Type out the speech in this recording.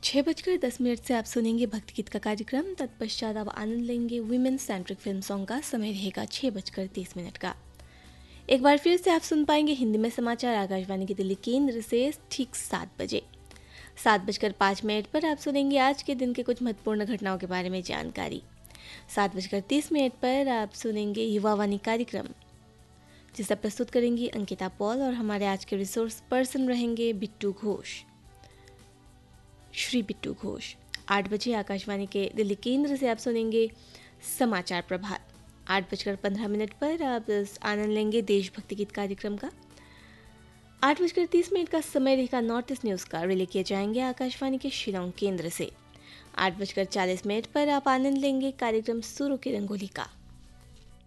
6:10 से आप सुनेंगे भक्ति गीत का कार्यक्रम। तत्पश्चात आप आनंद लेंगे वीमेन सेंट्रिक फिल्म सॉन्ग का। समय रहेगा 6:30 का। एक बार फिर से आप सुन पाएंगे हिंदी में समाचार आकाशवाणी के दिल्ली केंद्र से ठीक 7 बजे। 7:05 पर आप सुनेंगे आज के दिन के कुछ महत्वपूर्ण घटनाओं के बारे में जानकारी। 7:30 पर आप सुनेंगे युवावाणी कार्यक्रम, जिसे प्रस्तुत करेंगी अंकिता पॉल और हमारे आज के रिसोर्स पर्सन रहेंगे श्री बिट्टू घोष। 8 बजे आकाशवाणी के दिल्ली केंद्र से आप सुनेंगे समाचार प्रभात। 8:15 पर आप आनंद लेंगे देशभक्ति गीत कार्यक्रम का। 8:30 का समय रहेगा नॉर्थ ईस्ट न्यूज़ का, रिले किए जाएंगे आकाशवाणी के शिलांग केंद्र से। 8:40 पर आप आनंद लेंगे कार्यक्रम सुरों की रंगोली का।